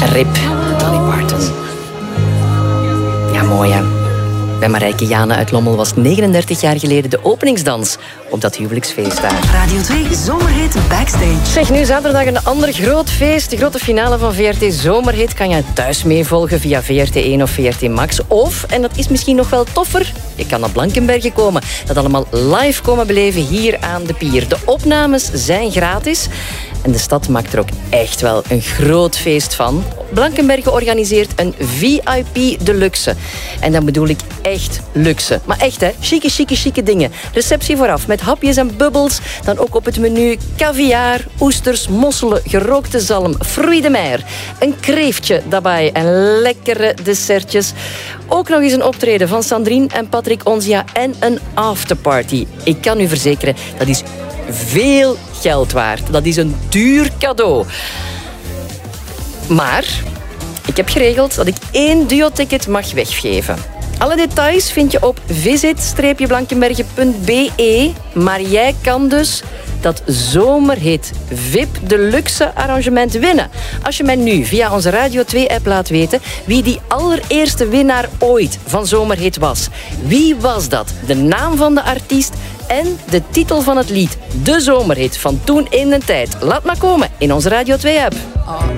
Rip, Dolly Parton. Ja, mooi hè. Bij Marijke Jane uit Lommel was 39 jaar geleden de openingsdans op dat huwelijksfeest daar. Radio 2 Zomerhit Backstage. Zeg, nu zaterdag een ander groot feest. De grote finale van VRT Zomerhit kan je thuis meevolgen via VRT1 of VRT Max. Of, en dat is misschien nog wel toffer, je kan naar Blankenberge komen. Dat allemaal live komen beleven hier aan de pier. De opnames zijn gratis. En de stad maakt er ook echt wel een groot feest van. Blankenberge organiseert een VIP Deluxe. En dan bedoel ik echt luxe. Maar echt hè, chique dingen. Receptie vooraf met hapjes en bubbels. Dan ook op het menu caviar, oesters, mosselen, gerookte zalm, fruits de mer. Een kreeftje daarbij en lekkere dessertjes. Ook nog eens een optreden van Sandrine en Patrick Onzia en een afterparty. Ik kan u verzekeren, dat is veel geld waard. Dat is een duur cadeau. Maar ik heb geregeld dat ik 1 duo-ticket mag weggeven. Alle details vind je op visit-blankenberge.be. Maar jij kan dus dat Zomerhit VIP Deluxe arrangement winnen. Als je mij nu via onze Radio 2-app laat weten wie die allereerste winnaar ooit van Zomerhit was. Wie was dat? De naam van de artiest en de titel van het lied. De Zomerhit van toen in de tijd. Laat maar komen in onze Radio 2-app.